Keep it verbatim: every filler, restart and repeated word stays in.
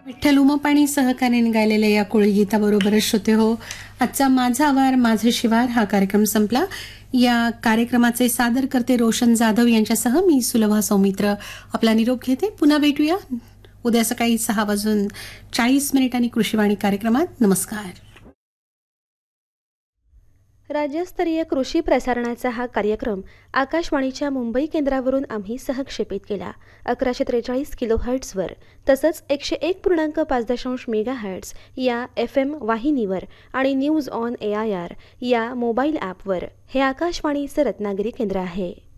विठ्ठल उमापाणी सहकार्याने गायलेल्या या कोळी गीताबरोबरच श्रोते हो, आजचा माझा आवार माझे शिवार हा कार्यक्रम संपला. या कार्यक्रमाचे सादर करते रोशन जाधव यांच्यासह मी सुलभा सौमित्र आपला निरोप घेते. पुन्हा भेटूया उद्या सकाळी सहा वाजून चाळीस मिनिटांनी कृषीवाणी कार्यक्रमात. नमस्कार. राज्यस्तरीय कृषी प्रसारणाचा हा कार्यक्रम आकाशवाणीच्या मुंबई केंद्रावरून आम्ही सहक्षेपित केला. अकराशे त्रेचाळीस किलो हर्ट्झवर तसंच एकशे एक पूर्णांक पाच दशांश मेगा हर्ट्झ या एफ एम वाहिनीवर आणि news on A I R या मोबाईल ॲपवर. हे आकाशवाणीचं रत्नागिरी केंद्र आहे.